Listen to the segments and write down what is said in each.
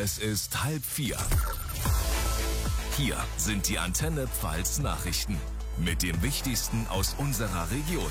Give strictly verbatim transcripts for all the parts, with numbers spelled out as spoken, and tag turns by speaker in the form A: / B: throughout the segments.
A: Es ist halb vier. Hier sind die Antenne Pfalz Nachrichten mit dem Wichtigsten aus unserer Region.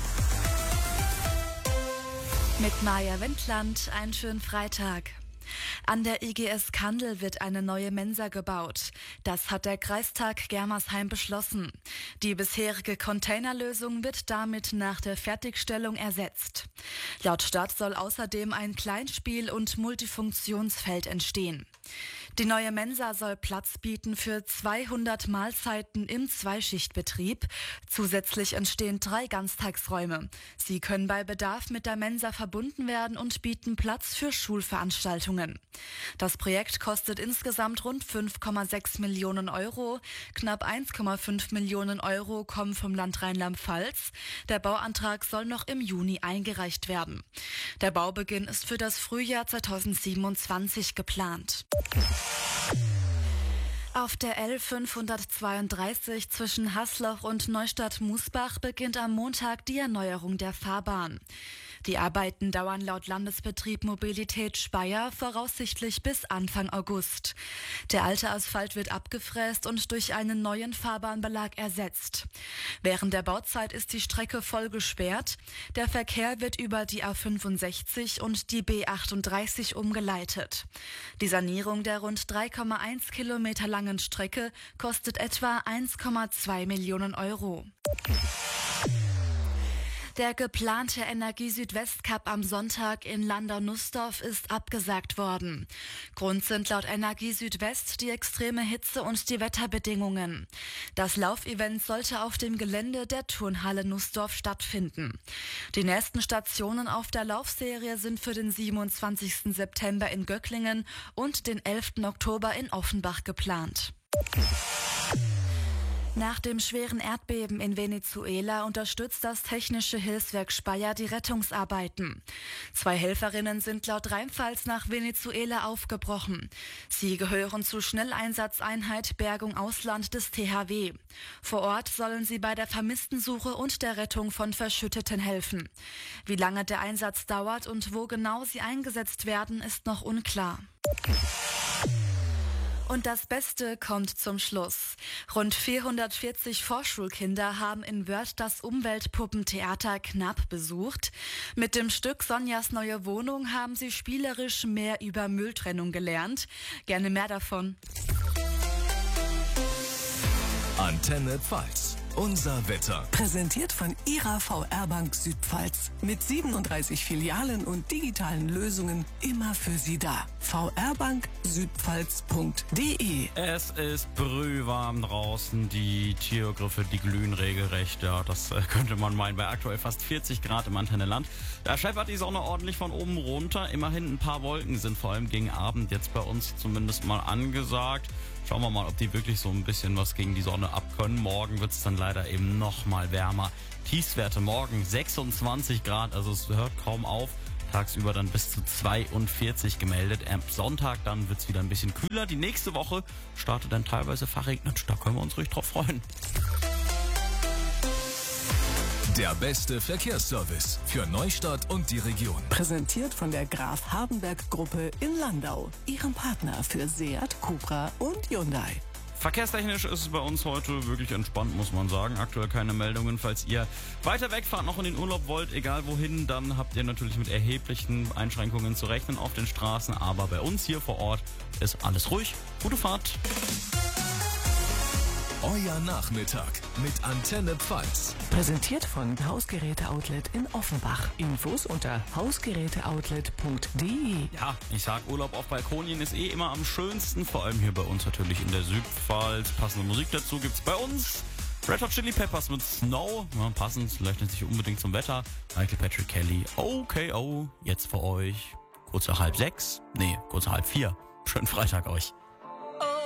B: Mit Maja Wendland, einen schönen Freitag. An der I G S Kandel wird eine neue Mensa gebaut. Das hat der Kreistag Germersheim beschlossen. Die bisherige Containerlösung wird damit nach der Fertigstellung ersetzt. Laut Stadt soll außerdem ein Kleinspiel- und Multifunktionsfeld entstehen. Die neue Mensa soll Platz bieten für zweihundert Mahlzeiten im Zweischichtbetrieb. Zusätzlich entstehen drei Ganztagsräume. Sie können bei Bedarf mit der Mensa verbunden werden und bieten Platz für Schulveranstaltungen. Das Projekt kostet insgesamt rund fünf Komma sechs Millionen Euro. Knapp eins Komma fünf Millionen Euro kommen vom Land Rheinland-Pfalz. Der Bauantrag soll noch im Juni eingereicht werden. Der Baubeginn ist für das Frühjahr zweitausendsiebenundzwanzig geplant. Auf der L fünfhundertzweiunddreißig zwischen Haßloch und Neustadt-Musbach beginnt am Montag die Erneuerung der Fahrbahn. Die Arbeiten dauern laut Landesbetrieb Mobilität Speyer voraussichtlich bis Anfang August. Der alte Asphalt wird abgefräst und durch einen neuen Fahrbahnbelag ersetzt. Während der Bauzeit ist die Strecke voll gesperrt. Der Verkehr wird über die A fünfundsechzig und die B achtunddreißig umgeleitet. Die Sanierung der rund drei Komma eins Kilometer langen Strecke kostet etwa eins Komma zwei Millionen Euro. Der geplante Energie-Südwest-Cup am Sonntag in Landau-Nussdorf ist abgesagt worden. Grund sind laut Energie-Südwest die extreme Hitze und die Wetterbedingungen. Das Laufevent sollte auf dem Gelände der Turnhalle Nussdorf stattfinden. Die nächsten Stationen auf der Laufserie sind für den siebenundzwanzigsten September in Göcklingen und den elften Oktober in Offenbach geplant. Nach dem schweren Erdbeben in Venezuela unterstützt das Technische Hilfswerk Speyer die Rettungsarbeiten. Zwei Helferinnen sind laut Rheinpfalz nach Venezuela aufgebrochen. Sie gehören zur Schnelleinsatzeinheit Bergung Ausland des T H W. Vor Ort sollen sie bei der Vermisstensuche und der Rettung von Verschütteten helfen. Wie lange der Einsatz dauert und wo genau sie eingesetzt werden, ist noch unklar. Und das Beste kommt zum Schluss. Rund vierhundertvierzig Vorschulkinder haben in Wörth das Umweltpuppentheater knapp besucht. Mit dem Stück Sonjas neue Wohnung haben sie spielerisch mehr über Mülltrennung gelernt. Gerne mehr davon.
A: Antenne Pfalz. Unser Wetter.
C: Präsentiert von Ihrer V R Bank Südpfalz. Mit siebenunddreißig Filialen und digitalen Lösungen immer für Sie da. v r bank südpfalz punkt d e.
D: Es ist brühwarm draußen. Die Tiergriffe, die glühen regelrecht. Ja, das äh, könnte man meinen. Bei aktuell fast vierzig Grad im Antenneland. Da scheppert die Sonne ordentlich von oben runter. Immerhin ein paar Wolken sind vor allem gegen Abend jetzt bei uns zumindest mal angesagt. Schauen wir mal, ob die wirklich so ein bisschen was gegen die Sonne abkönnen. Morgen wird es dann leider eben noch mal wärmer. Tiefstwerte morgen sechsundzwanzig Grad, also es hört kaum auf. Tagsüber dann bis zu zweiundvierzig gemeldet. Am Sonntag dann wird es wieder ein bisschen kühler. Die nächste Woche startet dann teilweise verregnet. Da können wir uns ruhig drauf freuen.
A: Der beste Verkehrsservice für Neustadt und die Region.
C: Präsentiert von der Graf Hardenberg Gruppe in Landau. Ihrem Partner für Seat, Cupra und Hyundai.
D: Verkehrstechnisch ist es bei uns heute wirklich entspannt, muss man sagen. Aktuell keine Meldungen. Falls ihr weiter wegfahrt, noch in den Urlaub wollt, egal wohin, dann habt ihr natürlich mit erheblichen Einschränkungen zu rechnen auf den Straßen. Aber bei uns hier vor Ort ist alles ruhig. Gute Fahrt.
A: Euer Nachmittag mit Antenne Pfalz.
C: Präsentiert von Hausgeräte-Outlet in Offenbach. Infos unter hausgeräteoutlet punkt d e.
D: Ja, ich sag, Urlaub auf Balkonien ist eh immer am schönsten. Vor allem hier bei uns natürlich in der Südpfalz. Passende Musik dazu gibt's bei uns. Red Hot Chili Peppers mit Snow. Ja, passend, vielleicht nicht unbedingt zum Wetter. Michael Patrick Kelly. Okay, oh, jetzt für euch. Kurz nach halb sechs. Nee, kurz nach halb vier. Schönen Freitag euch.